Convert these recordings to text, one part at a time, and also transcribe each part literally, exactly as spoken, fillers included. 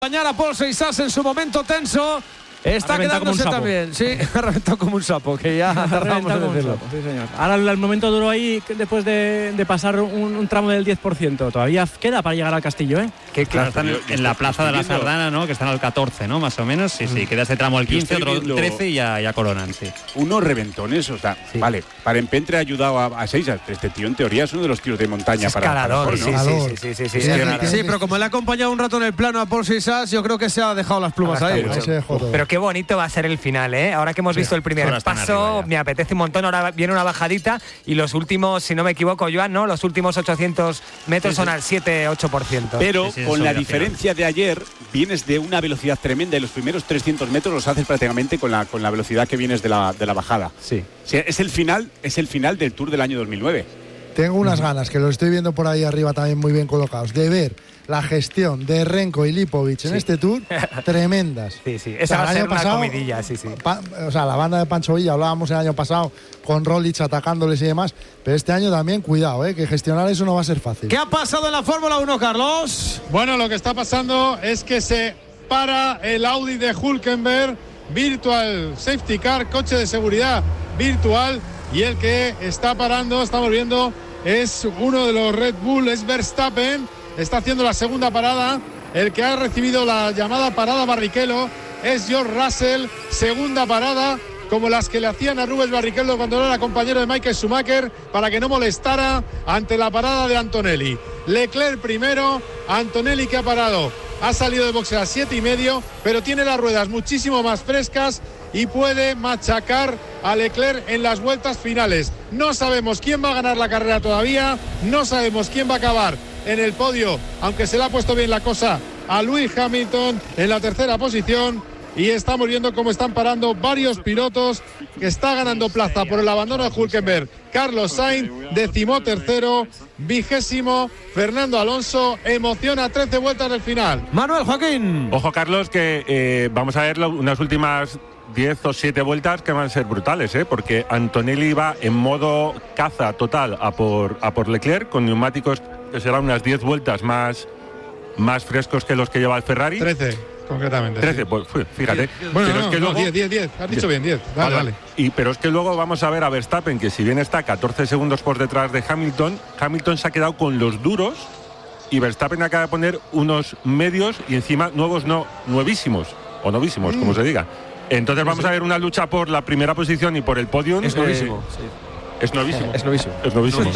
Acompañar a Paul Seixas en su momento tenso. Está quedándose también, sí, ha reventado como un sapo, que ya tardamos en decirlo. Sapo, sí, señor. Ahora el momento duro ahí, después de, de pasar un, un tramo del diez por ciento. Todavía queda para llegar al castillo, ¿eh? Que claro, están en, en la plaza de la Sardana, ¿no? Que están al catorce, ¿no? Más o menos. Sí, sí, queda ese tramo al quince, otro trece y ya, ya coronan, sí. Unos reventones, o sea, sí. Vale, para Empentre ha ayudado a, a Seixas. Este tío en teoría es uno de los tíos de montaña es para escalador, para, ¿no? sí, sí, sí, sí, sí, sí, sí, sí, pero como le ha acompañado un rato en el plano a Paul Seixas, yo creo que se ha dejado las plumas ahí. Pero, pero qué bonito va a ser el final, ¿eh? Ahora que hemos visto el primer paso, me apetece un montón. Ahora viene una bajadita y los últimos, si no me equivoco, Joan, ¿no? Los últimos ochocientos metros sí, sí. son al siete ocho por ciento. Pero sí, sí, con la diferencia de ayer, vienes de una velocidad tremenda y los primeros trescientos metros los haces prácticamente con la, con la velocidad que vienes de la, de la bajada. Sí. O sea, es el final, es el final del Tour del año dos mil nueve. Tengo unas uh-huh. ganas, que lo estoy viendo por ahí arriba también muy bien colocados, de ver la gestión de Renko y Lipovic sí. en este Tour, tremendas. Sí, sí, esa o sea, va a ser una pasado, comidilla, sí, sí. Pa, o sea, la banda de Pancho Villa, hablábamos el año pasado con Roglic atacándoles y demás, pero este año también, cuidado, eh, que gestionar eso no va a ser fácil. ¿Qué ha pasado en la Fórmula uno, Carlos? Bueno, lo que está pasando es que se para el Audi de Hülkenberg, Virtual Safety Car, coche de seguridad virtual, y el que está parando, estamos viendo, es uno de los Red Bull, es Verstappen, está haciendo la segunda parada. El que ha recibido la llamada parada Barrichello es George Russell, segunda parada, como las que le hacían a Rubens Barrichello cuando era compañero de Michael Schumacher, para que no molestara ante la parada de Antonelli. Leclerc primero, Antonelli que ha parado, ha salido de boxe a siete y medio, pero tiene las ruedas muchísimo más frescas y puede machacar a Leclerc en las vueltas finales. No sabemos quién va a ganar la carrera todavía, no sabemos quién va a acabar en el podio, aunque se le ha puesto bien la cosa a Lewis Hamilton en la tercera posición, y estamos viendo cómo están parando varios pilotos, que está ganando plaza por el abandono de Hülkenberg. Carlos Sainz, decimotercero, vigésimo, Fernando Alonso, emociona trece vueltas del final. Manuel Joaquín. Ojo, Carlos, que eh, vamos a ver lo, unas últimas diez o siete vueltas que van a ser brutales, ¿eh? Porque Antonelli va en modo caza total a por, a por Leclerc, con neumáticos que serán unas diez vueltas más, más frescos que los que lleva el Ferrari. trece, concretamente. trece, sí. Pues fíjate. diez. Bueno, pero no, es que no, luego, diez, diez, diez, has dicho bien, diez. Vale, vale. Y, pero es que luego vamos a ver a Verstappen, que si bien está catorce segundos por detrás de Hamilton, Hamilton se ha quedado con los duros y Verstappen acaba de poner unos medios y encima nuevos, no, nuevísimos, o novísimos, mm. como se diga. Entonces vamos a ver una lucha por la primera posición y por el podium. Es novísimo. Eh, sí. Es novísimo. Es novísimo. Es novísimo.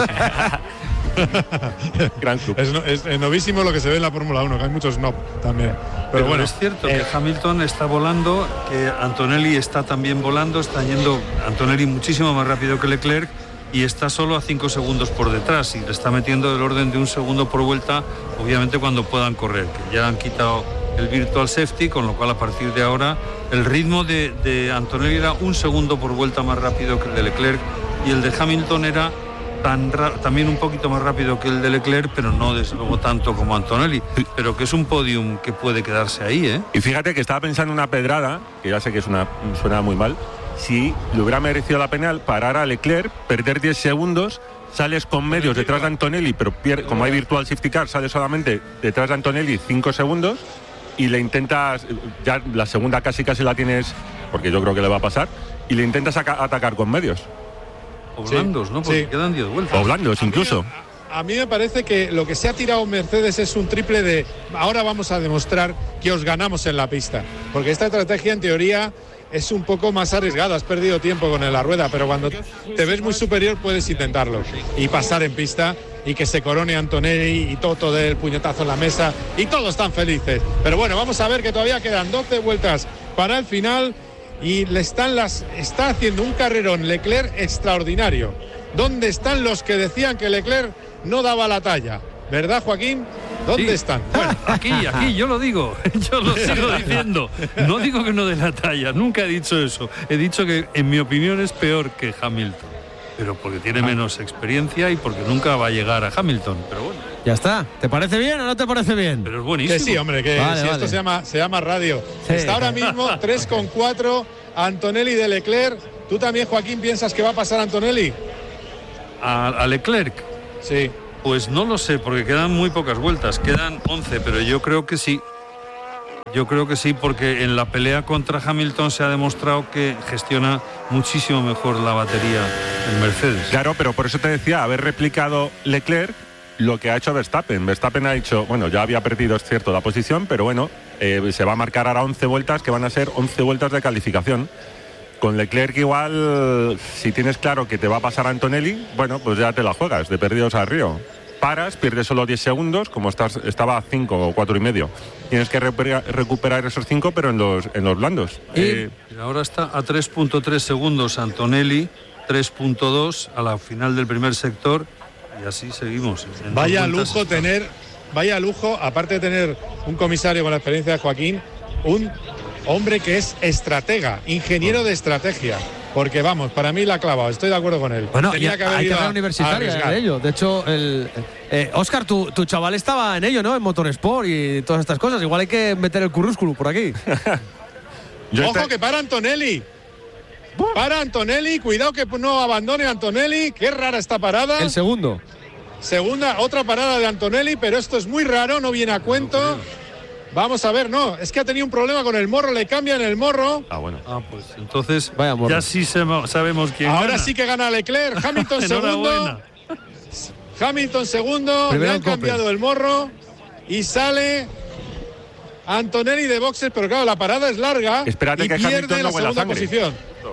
Gran club. Es, no, es, es novísimo lo que se ve en la Fórmula uno, que hay muchos snob también. Pero, Pero bueno, es cierto eh, que Hamilton está volando, que Antonelli está también volando, está yendo Antonelli muchísimo más rápido que Leclerc y está solo a cinco segundos por detrás y le está metiendo el orden de un segundo por vuelta, obviamente cuando puedan correr, que ya han quitado el Virtual Safety, con lo cual a partir de ahora el ritmo de, de Antonelli era un segundo por vuelta más rápido que el de Leclerc y el de Hamilton era tan ra- también un poquito más rápido que el de Leclerc, pero no desde luego tanto como Antonelli, pero que es un podium que puede quedarse ahí, ¿eh? Y fíjate que estaba pensando en una pedrada, que ya sé que es una, suena muy mal, si le hubiera merecido la pena parar a Leclerc, perder diez segundos, sales con medios detrás de Antonelli, pero pier- como hay Virtual Safety Car, sales solamente detrás de Antonelli cinco segundos y le intentas, ya la segunda casi casi la tienes, porque yo creo que le va a pasar, y le intentas aca- atacar con medios. O blandos, sí, ¿no? Porque sí. Quedan diez vueltas. O blandos, incluso. A mí, a, a mí me parece que lo que se ha tirado Mercedes es un triple de ahora vamos a demostrar que os ganamos en la pista. Porque esta estrategia, en teoría, es un poco más arriesgada. Has perdido tiempo con la rueda, pero cuando te ves muy superior puedes intentarlo y pasar en pista y que se corone Antonelli y Toto del puñetazo en la mesa y todos están felices. Pero bueno, vamos a ver que todavía quedan doce vueltas para el final y le están las está haciendo un carrerón Leclerc extraordinario. ¿Dónde están los que decían que Leclerc no daba la talla? ¿Verdad, Joaquín? ¿Dónde sí. están? Bueno, aquí, aquí, yo lo digo, yo lo sigo diciendo. No digo que no dé la talla, nunca he dicho eso. He dicho que, en mi opinión, es peor que Hamilton. Pero porque tiene menos experiencia y porque nunca va a llegar a Hamilton. Pero bueno. Ya está. ¿Te parece bien o no te parece bien? Pero es buenísimo. Que sí, hombre, que vale, si vale. esto se llama, se llama radio. Sí. Está ahora mismo tres con cuatro Antonelli de Leclerc. ¿Tú también, Joaquín, piensas que va a pasar Antonelli? A, a Leclerc. Sí. Pues no lo sé, porque quedan muy pocas vueltas, quedan once, pero yo creo que sí. Yo creo que sí, porque en la pelea contra Hamilton se ha demostrado que gestiona muchísimo mejor la batería el Mercedes. Claro, pero por eso te decía, haber replicado Leclerc lo que ha hecho Verstappen. Verstappen ha dicho, bueno, ya había perdido, es cierto, la posición, pero bueno, eh, se va a marcar ahora once vueltas, que van a ser once vueltas de calificación. Con Leclerc igual, si tienes claro que te va a pasar Antonelli, bueno, pues ya te la juegas, de perdidos a Río. Paras, pierdes solo diez segundos, como estás, estaba a cinco o cuatro y medio. Tienes que recuperar, recuperar esos cinco, pero en los, en los blandos. Y eh, ahora está a tres punto tres segundos Antonelli, tres punto dos a la final del primer sector, y así seguimos. Vaya lujo tener, vaya lujo, aparte de tener un comisario con la experiencia de Joaquín, un hombre que es estratega, ingeniero de estrategia. Porque vamos, para mí la ha clavado, estoy de acuerdo con él. Bueno, Tenía y que haber hay ido carrera a- a universitaria arriesgar. de ello. De hecho, el eh, Óscar, tu, tu chaval estaba en ello, ¿no? En Motorsport y todas estas cosas. Igual hay que meter el currículum por aquí. yo Ojo este- que para Antonelli. Para Antonelli, cuidado que no abandone Antonelli. Qué rara esta parada. El segundo. Segunda, otra parada de Antonelli, pero esto es muy raro, no viene a cuento. Vamos a ver, no, es que ha tenido un problema con el morro, le cambian el morro. Ah, bueno. Ah, pues entonces Vaya morro. ya sí se- sabemos quién Ahora gana. sí que gana Leclerc, Hamilton segundo. Enhorabuena. Hamilton segundo, Primero le han en Cope. cambiado el morro y sale Antonelli de boxes, pero claro, la parada es larga. Espérate y que pierde Hamilton la no huela segunda sangre. posición.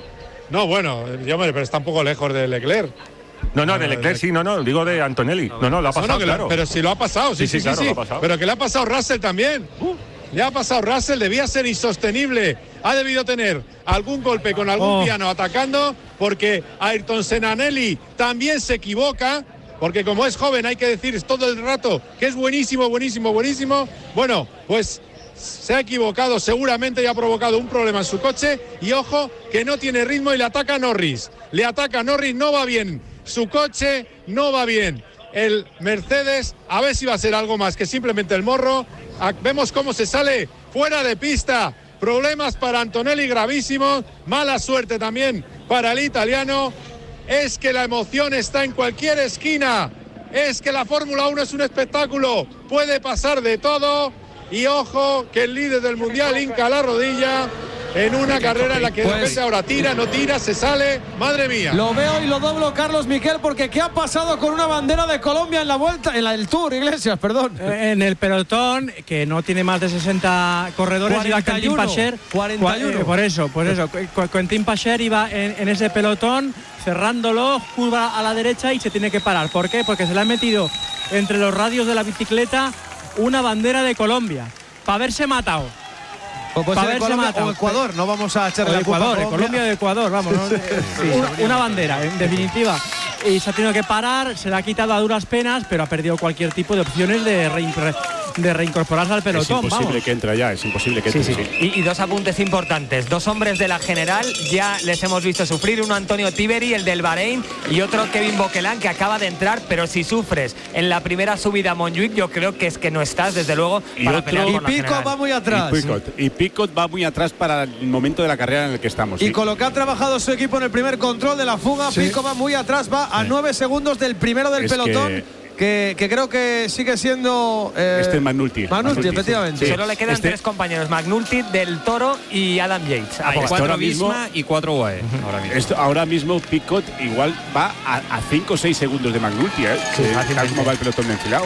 No, bueno, yo, hombre, pero está un poco lejos de Leclerc. No, no, de Leclerc sí, no, no, digo de Antonelli. No, no, lo ha No, no, pasado, que lo- claro. pero si lo ha pasado, sí, sí, Sí, sí, sí, claro, sí. lo ha pasado. Pero que le ha pasado Russell también. Le ha pasado Russell, debía ser insostenible. Ha debido tener algún golpe con algún Oh. piano atacando, porque Ayrton Senanelli también se equivoca, porque como es joven hay que decir todo el rato que es buenísimo, buenísimo, buenísimo. Bueno, pues se ha equivocado seguramente y ha provocado un problema en su coche. Y ojo, que no tiene ritmo y le ataca a Norris. Le ataca a Norris, no va bien. Su coche no va bien. El Mercedes, a ver si va a ser algo más que simplemente el morro. Ah, vemos cómo se sale fuera de pista. Problemas para Antonelli gravísimos. Mala suerte también para el italiano. Es que la emoción está en cualquier esquina. Es que la Fórmula uno es un espectáculo. Puede pasar de todo. Y ojo que el líder del mundial hinca la rodilla en una carrera en la que de Pues- repente ahora tira, no tira, se sale. Madre mía. Lo veo y lo doblo, Carlos Miquel, porque ¿qué ha pasado con una bandera de Colombia en la vuelta, en la del Tour, Iglesias, perdón? Eh, En el pelotón, que no tiene más de sesenta corredores, iba cuarenta y uno, Quentin Pacher. cuarenta y uno. Eh, por eso, por eso. Qu- Quentin Pacher iba en, en ese pelotón, cerrándolo, curva a la derecha y se tiene que parar. ¿Por qué? Porque se le ha metido entre los radios de la bicicleta una bandera de Colombia. Para haberse matado. O puede Pa' ser verse Colombia matado. o Ecuador, no vamos a O echarle de la culpa a Ecuador, de Colombia. Colombia o de Ecuador, vamos. ¿no? una, una bandera, en definitiva. Y se ha tenido que parar, se le ha quitado a duras penas, pero ha perdido cualquier tipo de opciones de, reimpre- de reincorporarse al Es pelotón. imposible Vamos. que entre ya, es imposible que entre. sí. Y, y dos apuntes importantes. Dos hombres de la general ya les hemos visto sufrir. Uno Antonio Tiberi, el del Bahrein, y otro Kevin Boquelán, que acaba de entrar. Pero si sufres en la primera subida a Montjuic, yo creo que es que no estás, desde luego, Y para otro- pelear Y por la Pico general. va muy atrás. Y Picot, y Picot va muy atrás para el momento de la carrera en el que estamos. Y sí. con lo que ha trabajado su equipo en el primer control de la fuga, Sí. Pico va muy atrás, va a nueve segundos del primero del Es pelotón, que- que, que creo que sigue siendo. eh, Este es Magnulti. Magnulti, Magnulti, efectivamente. sí. Solo le quedan Este- tres compañeros: Magnulti, Del Toro y Adam Yates. Hay Apogacar. cuatro ahora mismo- Visma y cuatro U A E. Ahora mismo. Esto, ahora mismo Picot igual va a cinco o seis segundos de Magnulti, ¿eh? Sí, Eh, fácilmente. tal como va el pelotón de enfilado.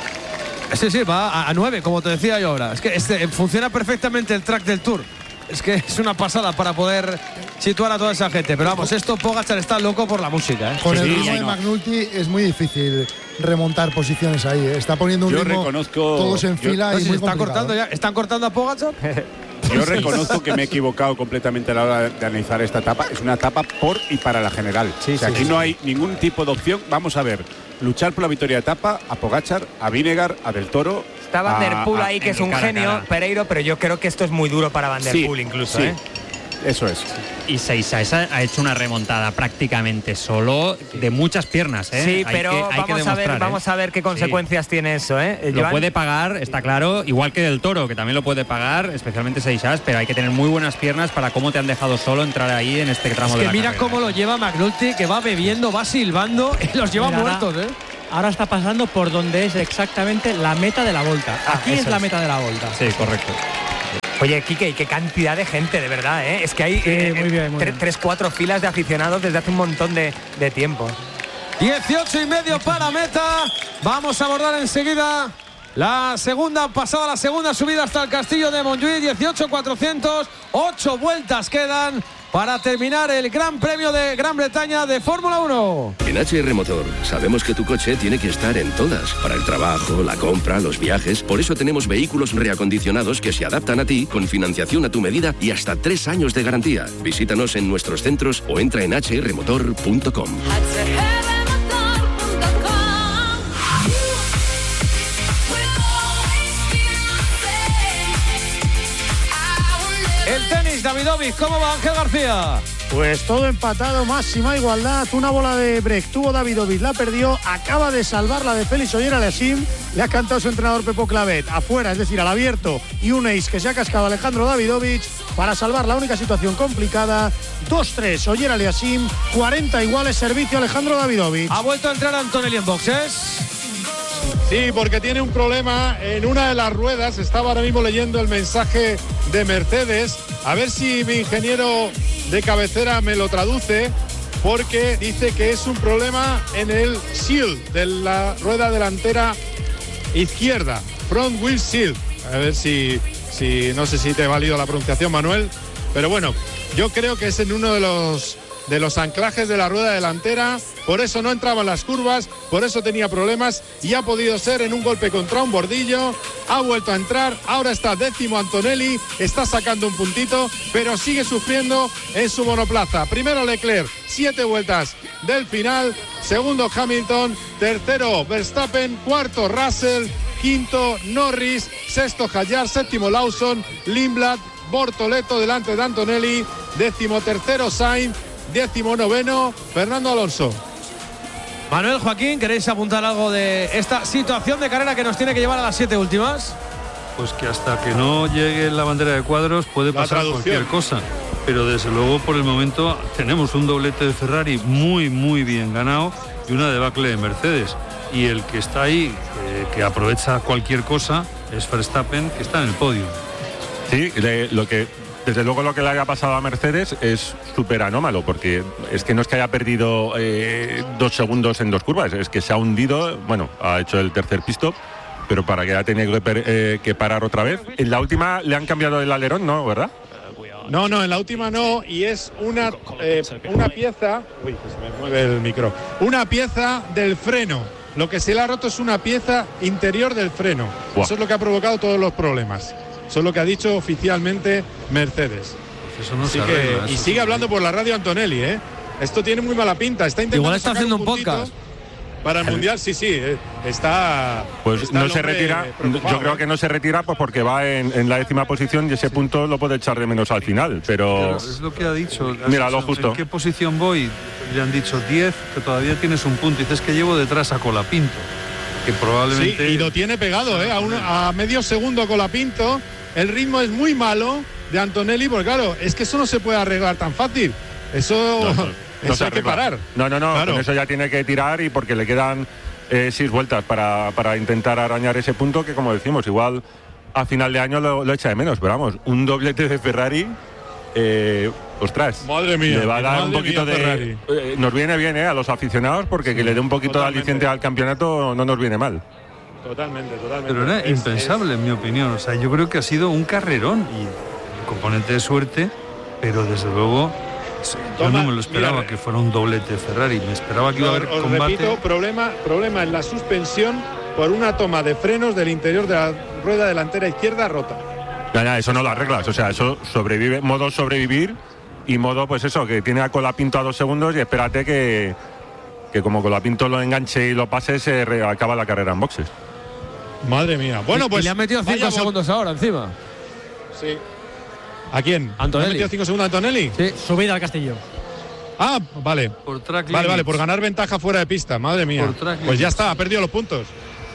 Sí, sí, va a nueve, como te decía yo ahora. Es que este, funciona perfectamente el track del Tour. Es que es una pasada para poder situar a toda esa gente. Pero vamos, esto Pogačar está loco por la música, ¿eh? Con Sí, el sí, ritmo ahí de no. McNulty es muy difícil remontar posiciones ahí. ¿eh? Está poniendo un Yo ritmo reconozco- todos en yo- fila No y sé si muy está complicado. cortando ya. ¿Están cortando a Pogačar? Yo reconozco que me he equivocado completamente a la hora de analizar esta etapa. Es una etapa por y para la general. Sí, o sea, sí, aquí sí. no hay ningún tipo de opción. Vamos a ver, luchar por la victoria de etapa a Pogačar, a Vinegar, a Del Toro. Está Van der a- Poel a- ahí, que es un cara a genio, cara. Pereiro, pero yo creo que esto es muy duro para Van der Sí, Poel incluso, sí. ¿eh? Eso es. Y Seisaes ha hecho una remontada prácticamente solo de muchas piernas, ¿eh? Sí, Hay pero que- hay que vamos, a ver, demostrar, ¿eh? vamos a ver qué consecuencias tiene eso, ¿eh? Lo Joan, puede pagar, está claro, igual que Del Toro, que también lo puede pagar, especialmente Seixas, pero hay que tener muy buenas piernas para cómo te han dejado solo entrar ahí en este tramo Es de que la mira carrera. cómo lo lleva McNulty, que va bebiendo, va silbando y los lleva Mira, muertos, ¿eh? Ahora está pasando por donde es exactamente la meta de la vuelta. Ah, Aquí eso es la es. meta de la vuelta. Sí, correcto. Oye, Quique, y qué cantidad de gente, de verdad, ¿eh? Es que hay sí, eh, muy bien, muy tre- bien. tres, cuatro filas de aficionados desde hace un montón de, de tiempo. dieciocho y medio para meta. Vamos a abordar enseguida la segunda, pasada la segunda subida hasta el castillo de Montjuïc. dieciocho cuatrocientos, ocho vueltas quedan para terminar el Gran Premio de Gran Bretaña de Fórmula uno. En H R Motor sabemos que tu coche tiene que estar en todas, para el trabajo, la compra, los viajes. Por eso tenemos vehículos reacondicionados que se adaptan a ti, con financiación a tu medida y hasta tres años de garantía. Visítanos en nuestros centros o entra en h r motor punto com. El tenis, Davidovich, ¿cómo va Ángel García? Pues todo empatado, máxima igualdad. Una bola de break tuvo Davidovich, la perdió. Acaba de salvar la de Félix Ogier-Aliassime. Le ha cantado su entrenador Pepo Clavet afuera, es decir, al abierto. Y un ace que se ha cascado Alejandro Davidovich para salvar la única situación complicada. dos tres, Ogier-Aliassime. cuarenta iguales, servicio Alejandro Davidovich. Ha vuelto a entrar Antonelli en boxes. Sí, porque tiene un problema en una de las ruedas. Estaba ahora mismo leyendo el mensaje de Mercedes. A ver si mi ingeniero de cabecera me lo traduce, porque dice que es un problema en el shield de la rueda delantera izquierda, front wheel shield. A ver si, si no sé si te he valido la pronunciación, Manuel, pero bueno, yo creo que es en uno de los de los anclajes de la rueda delantera. Por eso no entraba en las curvas, por eso tenía problemas y ha podido ser en un golpe contra un bordillo. Ha vuelto a entrar, ahora está décimo Antonelli, está sacando un puntito, pero sigue sufriendo en su monoplaza. Primero Leclerc, siete vueltas del final, segundo Hamilton, tercero Verstappen, cuarto Russell, quinto Norris, sexto Hadjar, séptimo Lawson, Lindblad, Bortoleto delante de Antonelli, décimo tercero Sainz, décimo noveno Fernando Alonso. Manuel, Joaquín, ¿queréis apuntar algo de esta situación de carrera que nos tiene que llevar a las siete últimas? Pues que hasta que no llegue la bandera de cuadros puede La pasar traducción. cualquier cosa. Pero desde luego por el momento tenemos un doblete de Ferrari muy muy bien ganado y una debacle de Mercedes. Y el que está ahí, eh, que aprovecha cualquier cosa, es Verstappen, que está en el podio. Sí, le- lo que desde luego lo que le haya pasado a Mercedes es súper anómalo, porque es que no es que haya perdido eh, dos segundos en dos curvas, es que se ha hundido, bueno, ha hecho el tercer pit stop, pero para que haya tenido que, per- eh, que parar otra vez. En la última le han cambiado el alerón, ¿no? ¿Verdad? No, no, en la última no, y es una, eh, una pieza. Uy, que se me mueve el micro. Una pieza del freno. Lo que se le ha roto es una pieza interior del freno. Buah. Eso es lo que ha provocado todos los problemas. Eso es lo que ha dicho oficialmente Mercedes. Eso no Así se que- arregla. y eso sigue sí. hablando por la radio Antonelli, ¿eh? Esto tiene muy mala pinta. Está intentando Igual está sacar haciendo un puntito podcast. para el mundial. Sí, sí, eh, está. Pues está no el se hombre retira, preocupado, yo creo ¿eh? que no se retira pues porque va en, en la décima posición y ese punto lo puede echar de menos al final, pero... Pero es lo que ha dicho. Mira, lo ¿En justo. qué posición voy? Le han dicho diez, que todavía tienes un punto. Y dices que llevo detrás a Colapinto, que Sí, probablemente... y lo tiene pegado, ¿eh? A, uno- a medio segundo con la Pinto. El ritmo es muy malo de Antonelli, porque claro, es que eso no se puede arreglar tan fácil. Eso, No, no, eso no se hay que arregla. parar. No, no, no, Claro. con eso ya tiene que tirar y porque le quedan eh, seis vueltas para, para intentar arañar ese punto que, como decimos, igual a final de año lo, lo echa de menos, pero vamos, un doblete de Ferrari, eh, ostras, Madre mía, le va a dar madre un poquito mía, de... Ferrari. eh, nos viene bien eh, a los aficionados porque que le dé un poquito totalmente. de aliciente al campeonato no nos viene mal. Totalmente, totalmente. Pero era Es- impensable, en mi opinión. O sea, yo creo que ha sido un carrerón y el componente de suerte, pero desde luego sí, yo Toma, no me lo esperaba mira, que fuera un doblete Ferrari. Me esperaba que iba a haber Os combate. repito, problema, problema en la suspensión por una toma de frenos del interior de la rueda delantera izquierda rota. Ya, ya, eso no lo arreglas, o sea, eso sobrevive, modo sobrevivir y modo, pues eso, que tiene a Colapinto a dos segundos y espérate que, que como Colapinto lo enganche y lo pase, se re- acaba la carrera en boxes. Madre mía. Bueno, Y- pues. y le han metido vaya cinco bo- segundos ahora encima. Sí. ¿A quién? Antonelli. ¿Le han metido cinco segundos a Antonelli? Sí. Subida al castillo. Ah, vale. Por track Vale, vale, limits. por ganar ventaja fuera de pista. Madre mía. Por track Pues ya limits. está, ha perdido los puntos.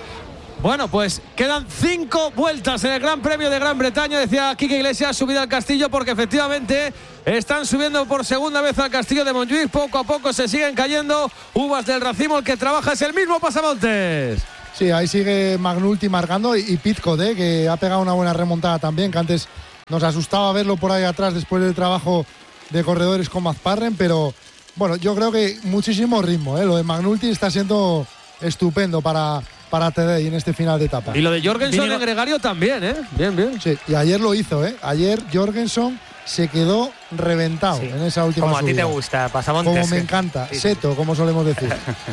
Bueno, pues quedan cinco vueltas en el Gran Premio de Gran Bretaña. Decía Quique Iglesias, subida al castillo, porque efectivamente están subiendo por segunda vez al castillo de Montjuïc. Poco a poco se siguen cayendo uvas del racimo. El que trabaja es el mismo Pasamontes. Sí, ahí sigue Magnulti marcando y, y Pitcock, ¿eh? Que ha pegado una buena remontada también, que antes nos asustaba verlo por ahí atrás después del trabajo de corredores como Azparren, pero bueno, yo creo que muchísimo ritmo, ¿eh? Lo de McNulty está siendo estupendo para, para Tedei en este final de etapa. Y lo de Jorgensen en gregario también, ¿eh? Bien, bien. Sí, y ayer lo hizo, ¿eh? Ayer Jorgensen se quedó reventado sí. en esa última Como subida. a ti te gusta, Pasamontes. Como me encanta, sí. seto, como solemos decir.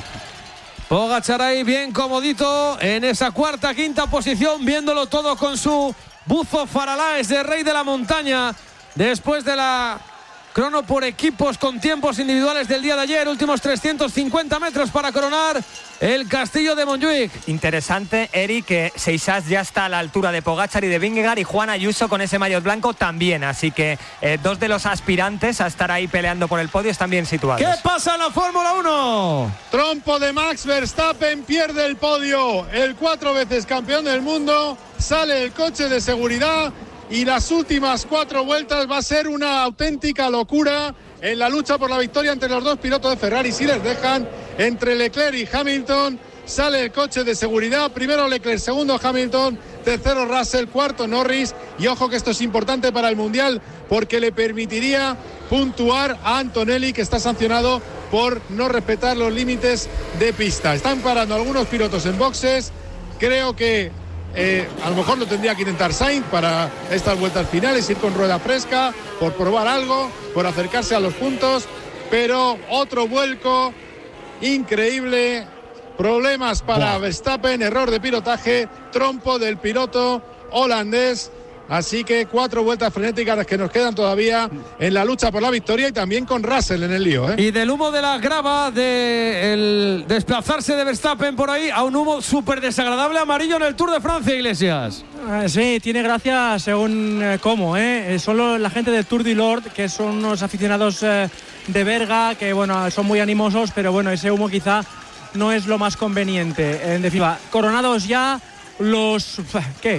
Pogačar ahí bien comodito en esa cuarta, quinta posición, viéndolo todo con su buzo Faralaes de rey de la montaña. Después de la crono por equipos con tiempos individuales del día de ayer, últimos trescientos cincuenta metros para coronar el Castillo de Montjuic. Interesante, Eric, que Seixas ya está a la altura de Pogačar y de Vingegaard, y Juan Ayuso con ese maillot blanco también, así que eh, dos de los aspirantes a estar ahí peleando por el podio están bien situados. ¿Qué pasa en la Fórmula uno? Trompo de Max Verstappen, pierde el podio, el cuatro veces campeón del mundo, sale el coche de seguridad y las últimas cuatro vueltas va a ser una auténtica locura en la lucha por la victoria entre los dos pilotos de Ferrari. Si les dejan, entre Leclerc y Hamilton, sale el coche de seguridad, primero Leclerc, segundo Hamilton, tercero Russell, cuarto Norris, y ojo que esto es importante para el Mundial porque le permitiría puntuar a Antonelli, que está sancionado por no respetar los límites de pista. Están parando algunos pilotos en boxes, creo que Eh, a lo mejor lo tendría que intentar Sainz para estas vueltas finales, ir con rueda fresca, por probar algo, por acercarse a los puntos, pero otro vuelco increíble, problemas para Verstappen, error de pilotaje, trompo del piloto holandés. Así que cuatro vueltas frenéticas las que nos quedan todavía en la lucha por la victoria, y también con Russell en el lío, ¿eh? Y del humo de la grava, del desplazarse de Verstappen por ahí, a un humo súper desagradable amarillo en el Tour de Francia, Iglesias. Eh, sí, tiene gracia según eh, cómo, ¿eh? Solo la gente del Tour du Nord, que son unos aficionados eh, de Berga, que bueno, son muy animosos, pero bueno, ese humo quizá no es lo más conveniente. En definitiva, coronados ya los... ¿Qué?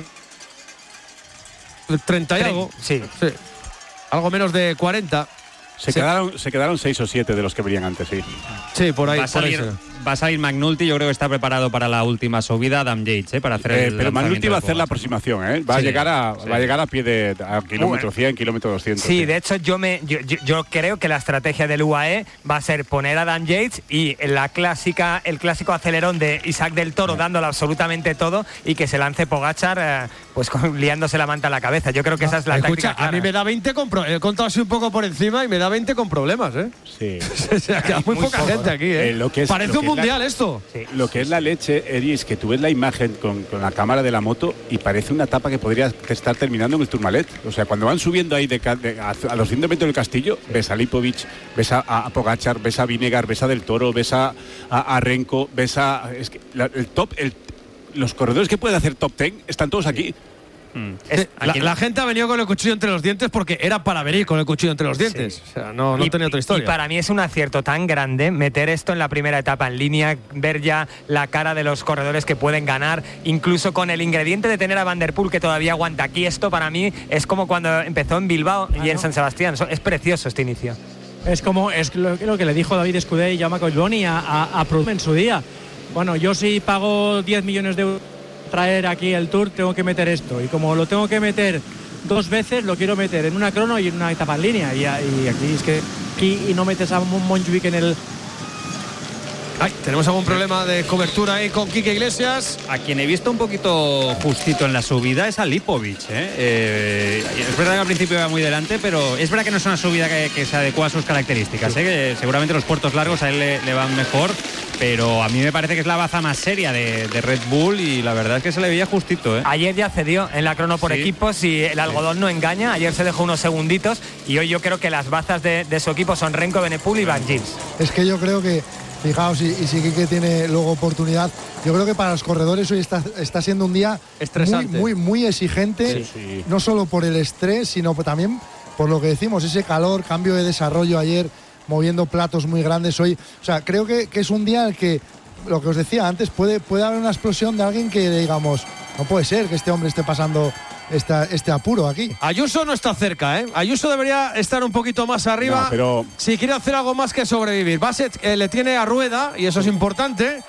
treinta y algo. Sí. sí. Algo menos de cuarenta. Se, sí. quedaron, se quedaron seis o siete de los que venían antes, sí. Sí, por ahí. Va a salir, por ahí va a salir McNulty, yo creo que está preparado para la última subida, Adam Yates, ¿eh? Para hacer eh, el Pero McNulty va a hacer la Pogačar. aproximación, ¿eh? Va, sí, a llegar a, sí. va a llegar a pie de a kilómetro cien, kilómetro doscientos. Sí, sí, de hecho yo, me, yo, yo, yo creo que la estrategia del U A E va a ser poner a Adam Yates y la clásica, el clásico acelerón de Isaac del Toro, sí, dándolo absolutamente todo, y que se lance Pogačar eh, pues con, liándose la manta a la cabeza. Yo creo que esa es la Escucha, táctica clara. A mí me da veinte con pro- he contado así un poco por encima y me da veinte con problemas, ¿eh? Sí. O sea, queda muy, muy poca poco, gente aquí, ¿eh? eh lo que es, Parece lo que un mundial la, esto. Sí. Lo que es la leche, Eri, es que tú ves la imagen con, con la cámara de la moto y parece una etapa que podría estar terminando en el Tourmalet. O sea, cuando van subiendo ahí de, de, a, a los cien metros del castillo, sí, ves a Lipovic, ves a, a Pogačar, ves a Vingegaard, ves a Del Toro, ves a, a, a Renko, ves a... Es que la, el top, el, los corredores que pueden hacer top ten están todos aquí. Es, la, la gente ha venido con el cuchillo entre los dientes porque era para venir con el cuchillo entre los dientes. Sí. O sea, no, no y, tenía otra historia. Y para mí es un acierto tan grande meter esto en la primera etapa en línea, ver ya la cara de los corredores que pueden ganar, incluso con el ingrediente de tener a Van der Poel que todavía aguanta aquí. Esto para mí es como cuando empezó en Bilbao ah, y en ¿no? San Sebastián. Es precioso este inicio. Es como es lo, lo que le dijo David Escudé y Jaume Collboni a, a, a Proudhon en su día. Bueno, yo sí pago diez millones de euros traer aquí el Tour, tengo que meter esto, y como lo tengo que meter dos veces, lo quiero meter en una crono y en una etapa en línea, y, y aquí es que aquí y no metes a Montjuic en el... Ay, tenemos algún problema de cobertura ahí con Quique Iglesias. A quien he visto un poquito justito en la subida es a Lipovic, ¿eh? Eh, es verdad que al principio iba muy delante, pero es verdad que no es una subida que, que se adecua a sus características, ¿eh? Que seguramente los puertos largos a él le, le van mejor, pero a mí me parece que es la baza más seria de, de Red Bull, y la verdad es que se le veía justito, ¿eh? Ayer ya cedió en la crono por sí. equipos, y el algodón sí. no engaña. Ayer se dejó unos segunditos, y hoy yo creo que las bazas de, de su equipo son Renko, Evenepoel y Van Gils. Es que yo creo que fijaos, y, y si Quique tiene luego oportunidad, yo creo que para los corredores hoy está, está siendo un día estresante, muy, muy, muy exigente, sí, sí. no solo por el estrés, sino también por lo que decimos, ese calor, cambio de desarrollo ayer, moviendo platos muy grandes hoy. O sea, creo que, que es un día en el que, lo que os decía antes, puede, puede haber una explosión de alguien que digamos, no puede ser que este hombre esté pasando Esta, este apuro aquí. Ayuso no está cerca, ¿eh? Ayuso debería estar un poquito más arriba, no, pero... si quiere hacer algo más que sobrevivir. Bassett eh, le tiene a rueda, y eso es importante,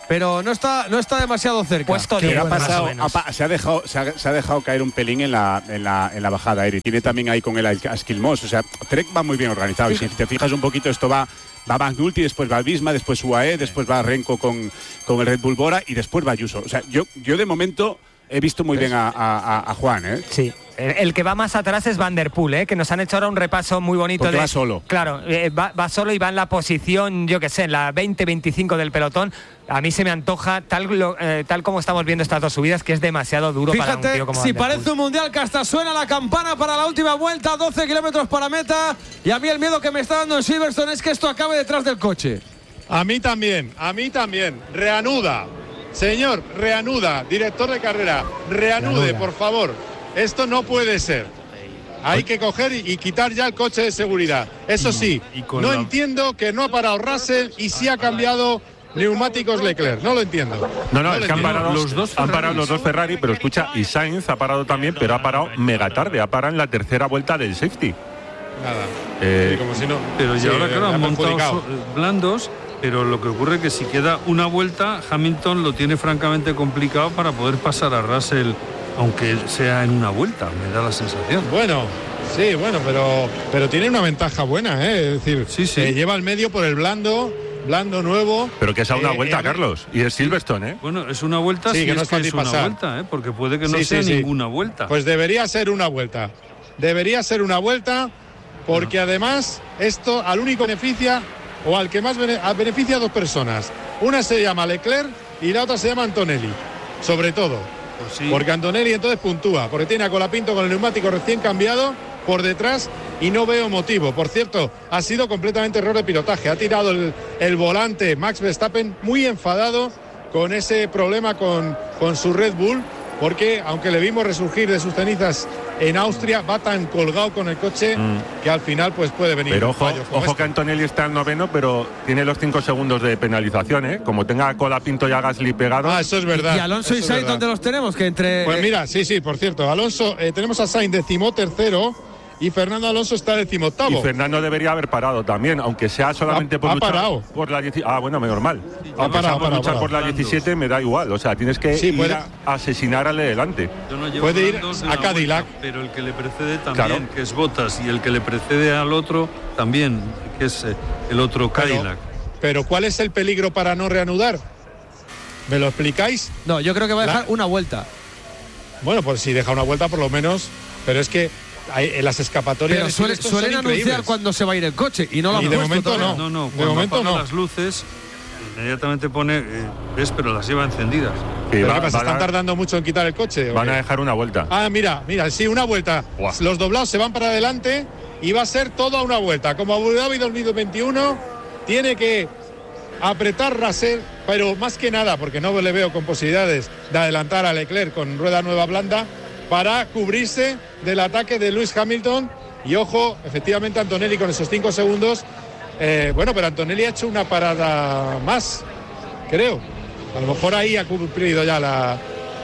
pero no está, no está demasiado cerca. Puesto Pero diez, ha más o pasado, menos. ha pa- se, ha dejado, se, ha, se ha dejado caer un pelín en la, en la, en la bajada, Eric. Tiene también ahí con él a Skilmos. O sea, Trek va muy bien organizado. Y si te fijas un poquito, esto va, va McNulty, después va Visma, después U A E, después va Renko con, con el Red Bull Bora y después va Ayuso. O sea, yo, yo de momento he visto muy bien a, a, a Juan, ¿eh? Sí. El que va más atrás es Van der Poel, ¿eh? Que nos han hecho ahora un repaso muy bonito. Porque de, va solo. Claro, eh, va, va solo y va en la posición, yo qué sé, en la veinte veinticinco del pelotón. A mí se me antoja, tal, lo, eh, tal como estamos viendo estas dos subidas, que es demasiado duro para un Fíjate, tío como si Van der Poel. parece un mundial que hasta suena la campana para la última vuelta, doce kilómetros para meta. Y a mí el miedo que me está dando en Silverstone es que esto acabe detrás del coche. A mí también, a mí también. Reanuda. Señor, reanuda. Director de carrera, reanude, Reanuda. por favor. Esto no puede ser. Hay que coger y, y quitar ya el coche de seguridad. Eso sí, y con no la- entiendo que no ha parado Russell y sí ha cambiado neumáticos Leclerc. No lo entiendo. No, no, lo es que han entiendo. parado, Los dos han parado Ferraris. los dos Ferrari, pero escucha, y Sainz ha parado también, pero ha parado mega tarde, ha parado en la tercera vuelta del safety. Nada. Eh, Sí, como si no. Pero ya Sí, ahora, claro, le ha han montado perjudicado. so- eh, blandos, pero lo que ocurre es que si queda una vuelta, Hamilton lo tiene francamente complicado para poder pasar a Russell, aunque sea en una vuelta, me da la sensación. Bueno, sí, bueno, pero, pero tiene una ventaja buena, ¿eh? Es decir, Sí, sí. eh, lleva al medio por el blando, blando nuevo. pero que es a una Eh, vuelta, eh, Carlos, y es Silverstone, ¿eh? Bueno, es una vuelta, Sí, sí, que no es es que fácil es una pasar. vuelta, ¿eh? Porque puede que no Sí, sea sí, sí. ninguna vuelta. Pues debería ser una vuelta. Debería ser una vuelta porque además esto al único beneficia o al que más bene- a- beneficia a dos personas. Una se llama Leclerc y la otra se llama Antonelli. Sobre todo. Pues sí. Porque Antonelli entonces puntúa. Porque tiene a Colapinto con el neumático recién cambiado por detrás y no veo motivo. Por cierto, ha sido completamente error de pilotaje. Ha tirado el, el volante Max Verstappen muy enfadado con ese problema con, con su Red Bull. Porque aunque le vimos resurgir de sus cenizas en Austria, va tan colgado con el coche Mm. que al final pues puede venir. Pero un ojo, fallo como ojo este. que Antonelli está en noveno, pero tiene los cinco segundos de penalización, ¿eh? Como tenga a Colapinto y a Gasly pegados. Ah, eso es verdad. Y Alonso y eso es Sainz, verdad. ¿dónde los tenemos? Que entre. Pues eh, mira, sí, sí, por cierto, Alonso, eh, tenemos a Sainz decimotercero y Fernando Alonso está decimoctavo. Y Fernando debería haber parado también, aunque sea solamente Ha- por ha luchar parado. por la diecisiete. Ah, bueno, menos mal. Aunque parado, sea por parado, luchar parado. por la diecisiete me da igual. O sea, tienes que Sí, ir puede- a asesinar al de delante. Yo no llevo Puede ir blandos de a una Cadillac. vuelta, pero el que le precede también, Claro. que es Bottas, y el que le precede al otro también, que es eh, el otro Pero- Cadillac. Pero ¿cuál es el peligro para no reanudar? ¿Me lo explicáis? No, yo creo que va a La- dejar una vuelta. Bueno, pues si deja una vuelta por lo menos, pero es que hay- en las escapatorias Pero de suele- Silverstone son suelen anunciar increíbles. cuando se va a ir el coche y no lo Y han de puesto momento todavía. no. No, no, De cuando momento apaga no. las luces, inmediatamente pone, eh, ves, pero las lleva encendidas. Que ¿Pero va- qué pasa? van, ¿Están a, tardando mucho en quitar el coche? o van qué? a dejar una vuelta. Ah, mira, mira, sí, una vuelta. Buah. Los doblados se van para adelante y va a ser toda una vuelta. Como Abu Dhabi dos mil veintiuno, tiene que apretar Russell, pero más que nada, porque no le veo con posibilidades de adelantar a Leclerc con rueda nueva blanda, para cubrirse del ataque de Lewis Hamilton. Y ojo, efectivamente, Antonelli con esos cinco segundos. Eh, bueno, pero Antonelli ha hecho una parada más, creo. A lo mejor ahí ha cumplido ya la.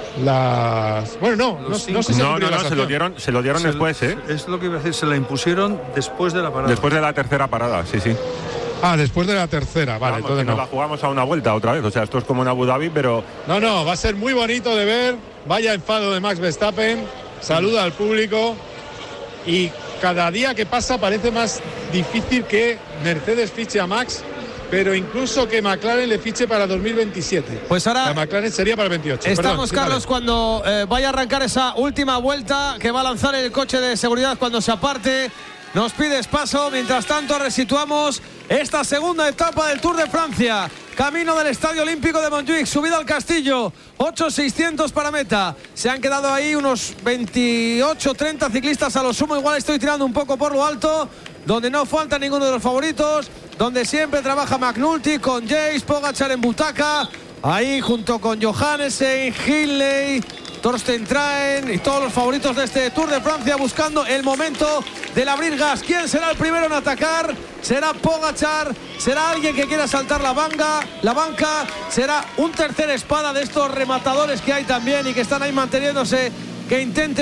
Las. Bueno, no, no, no sé si ha No, cumplido no, la no, se lo sanción. dieron, se lo dieron Se- después, ¿eh? Es lo que iba a decir, se la impusieron después de la parada. Después de la tercera parada, sí, sí. Ah, después de la tercera, vale, Vamos, entonces que nos no. la jugamos a una vuelta otra vez. O sea, esto es como en Abu Dhabi, pero No, no, va a ser muy bonito de ver. Vaya enfado de Max Verstappen. Saluda al público. Y cada día que pasa parece más difícil que Mercedes fiche a Max, pero incluso que McLaren le fiche para dos mil veintisiete. Pues ahora La McLaren sería para el veintiocho. estamos, Perdón, sí, Carlos, vale. cuando eh, vaya a arrancar esa última vuelta que va a lanzar el coche de seguridad cuando se aparte. Nos pides paso. Mientras tanto, resituamos esta segunda etapa del Tour de Francia. Camino del Estadio Olímpico de Montjuic, subida al Castillo, ocho seiscientos para meta. Se han quedado ahí unos veintiocho treinta ciclistas a lo sumo. Igual estoy tirando un poco por lo alto, donde no falta ninguno de los favoritos, donde siempre trabaja McNulty con Jace, Pogacar en butaca, ahí junto con Johannessen, Hindley, Torsten Traen y todos los favoritos de este Tour de Francia buscando el momento del abrir gas. ¿Quién será el primero en atacar? ¿Será Pogacar? ¿Será alguien que quiera saltar la banca? La banca será un tercer espada de estos rematadores que hay también y que están ahí manteniéndose, que intente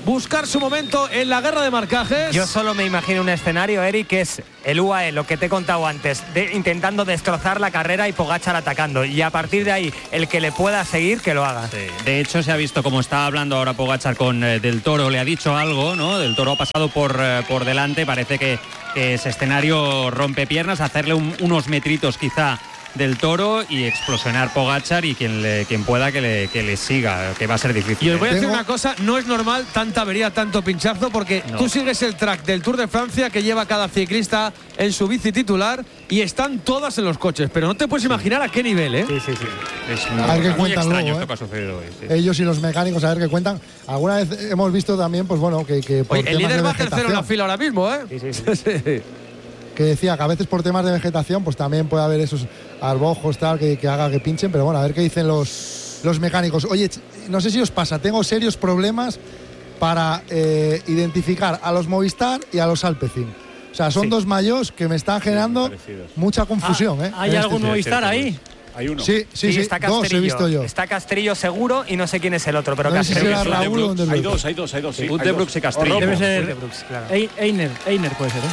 buscar su momento en la guerra de marcajes. Yo solo me imagino un escenario, Eric, que es el U A E, lo que te he contado antes, de, intentando destrozar la carrera y Pogačar atacando. Y a partir de ahí, el que le pueda seguir, que lo haga. Sí. De hecho, se ha visto como está hablando ahora Pogačar con eh, Del Toro, le ha dicho algo, ¿no? Del Toro ha pasado por, eh, por delante, parece que, que ese escenario rompe piernas, hacerle un, unos metritos quizá Del Toro y explosionar Pogačar y quien le, quien pueda que le, que le siga, que va a ser difícil. Y os voy a decir Tengo... una cosa, no es normal tanta avería, tanto pinchazo, porque no. tú sigues el track del Tour de Francia que lleva cada ciclista en su bici titular y están todas en los coches, pero no te puedes imaginar a qué nivel, ¿eh? Sí, sí, sí. Es A ver qué muy cuentan extraño luego, esto ¿eh? que ha sucedido hoy. Sí. Ellos y los mecánicos, a ver qué cuentan. Alguna vez hemos visto también, pues bueno, que, que por Oye, el temas líder de va tercero en la vegetación, fila ahora mismo, ¿eh? Sí, sí, sí. Sí. que decía que a veces por temas de vegetación, pues también puede haber esos arbojos tal que, que haga que pinchen, pero bueno, a ver qué dicen los, los mecánicos. Oye, no sé si os pasa, tengo serios problemas para eh, identificar a los Movistar y a los Alpecin. O sea, son Sí. dos mayos que me están generando mucha confusión. Ah, ¿eh? ¿Hay en algún este- Movistar ahí? Hay uno. Sí, sí, sí, está dos he Castrillo. visto yo. Está Castrillo seguro y no sé quién es el otro, pero No sé si Castrillo. será Raúl o Hay Underbrooks. dos, hay dos, hay dos. Sí, Underbrooks y Castrillo. O Romo. Debe ser Brooks, claro. Ei- Einer, Einer puede ser, ¿eh?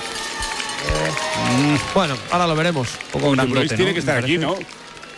Bueno, ahora lo veremos. Un poco grandote, Tiene ¿no? que estar Me aquí, parece. ¿no?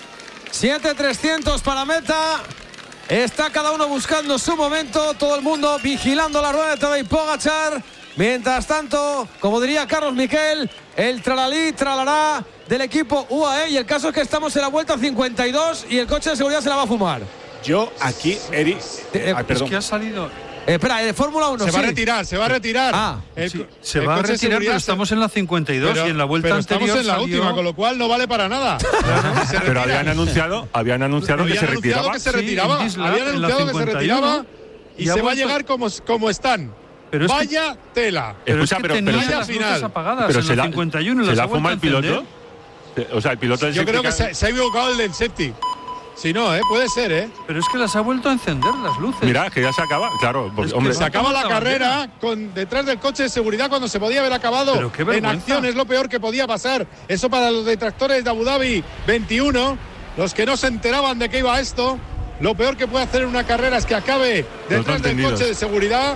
siete trescientos para meta. Está cada uno buscando su momento. Todo el mundo vigilando la rueda de Tadej Pogačar. Mientras tanto, como diría Carlos Miquel, el tralalí, tralará del equipo U A E. Y el caso es que estamos en la vuelta cincuenta y dos y el coche de seguridad se la va a fumar. Yo aquí, Eri. Eh, Ay, Es perdón. que ha salido. Eh, espera, de Fórmula uno. Se va a sí. retirar, se va a retirar. Ah, El Sí, co- se el va a coche de retirar, seguridad pero se- estamos en la cincuenta y dos pero- y en la vuelta pero anterior estamos en la salió- última, con lo cual no vale para nada. Se Pero retira. habían anunciado, habían anunciado que Habían se anunciado retiraba. que se Sí, retiraba. en Isla, Habían en la anunciado que se cincuenta y uno, retiraba y, y se ha va a vuelto- llegar como, como están. Pero es que- Vaya tela. Pero Escucha, es que pero- tenía pero se- las luces final. apagadas Pero en se la la, cincuenta y uno y ¿se las la ha vuelto fuma a el piloto? encender. O sea, el piloto del Yo creo que safety car- se, se ha equivocado el del safety. Si no, ¿eh? Puede ser, ¿eh? Pero es que las ha vuelto a encender las luces. Mira, que ya se acaba. Claro, pues, Es que hombre. Se acaba la la carrera con, detrás del coche de seguridad cuando se podía haber acabado Pero qué en vergüenza. acción. Es lo peor que podía pasar. Eso para los detractores de Abu Dhabi veintiuno, los que no se enteraban de qué iba esto. Lo peor que puede hacer en una carrera es que acabe detrás del entendidos. coche de seguridad.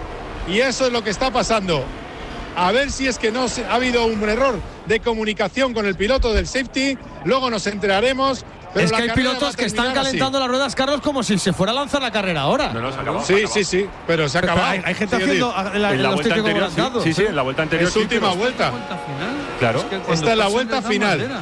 Y eso es lo que está pasando. A ver si es que no se- ha habido un error de comunicación con el piloto del safety. Luego nos enteraremos. Pero es la que hay carrera va pilotos a que están terminar así. calentando las ruedas, Carlos, como si se fuera a lanzar la carrera ahora. No, no, se acabó. se Sí, acabó. sí, sí. Pero se ha Pero acabado. hay, hay gente Sí, haciendo Odil. a- la- En la los vuelta típicos anterior, sí, volantados. sí, sí, en la vuelta anterior. Es su sí, última pero- vuelta. Vuelta final. Claro. Es que cuando Esta es la pasen vuelta les dan final. bandera.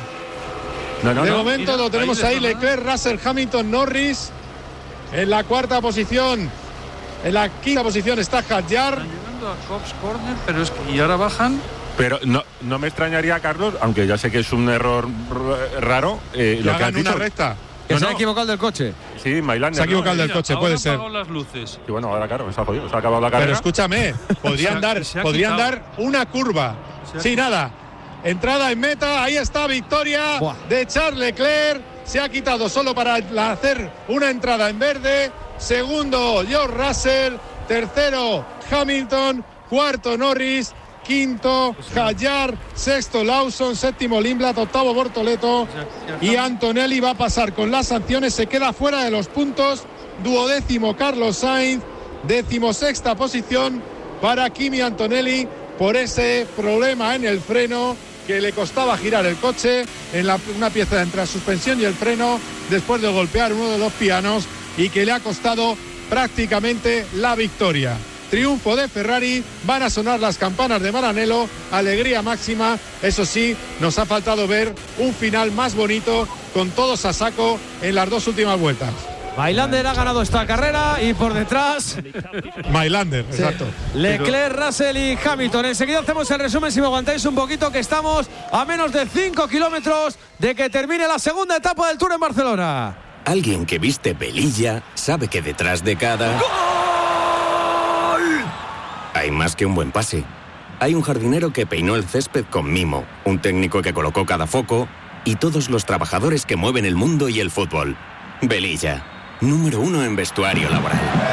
No, no, De no. momento Mira, lo tenemos ahí ahí, les van a- Leclerc, Russell, Hamilton, Norris. En la cuarta posición, en la quinta posición está Hadjar. Están llegando a Cops Corner, pero es que y ahora bajan. Pero no, no me extrañaría, Carlos, aunque ya sé que es un error r- raro, eh, Y lo que has hagan una dicho. recta. Que No, se ha no. equivocado el del coche. Sí, Mailander. Se ha equivocado el ¿no? del Mira, coche, ahora puede han ser. apagado las luces. Y bueno, ahora claro, se ha jodido, se ha acabado la Pero carrera. escúchame, podrían Se ha- dar, se ha podrían quitado. dar una curva. Se ha Sí, quitado. nada. Entrada en meta, ahí está victoria Buah. de Charles Leclerc. Se ha quitado solo para la- hacer una entrada en verde. Segundo, George Russell. Tercero, Hamilton. Cuarto, Norris. Quinto, Hadjar. Sexto, Lawson. Séptimo, Lindblad. Octavo, Bortoleto. Y Antonelli va a pasar con las sanciones. Se queda fuera de los puntos. Duodécimo, Carlos Sainz. Decimosexta posición para Kimi Antonelli por ese problema en el freno que le costaba girar el coche en la, una pieza entre la suspensión y el freno después de golpear uno de los pianos y que le ha costado prácticamente la victoria. Triunfo de Ferrari, van a sonar las campanas de Maranello, alegría máxima. Eso sí, nos ha faltado ver un final más bonito con todos a saco en las dos últimas vueltas. Mailander ha ganado esta carrera y por detrás Mailander, exacto. Leclerc, Russell y Hamilton. Enseguida hacemos el resumen, si me aguantáis un poquito, que estamos a menos de cinco kilómetros de que termine la segunda etapa del Tour en Barcelona. Alguien que viste velilla sabe que detrás de cada... ¡Gol! Hay más que un buen pase. Hay un jardinero que peinó el césped con mimo, un técnico que colocó cada foco y todos los trabajadores que mueven el mundo y el fútbol. Velilla, número uno en vestuario laboral.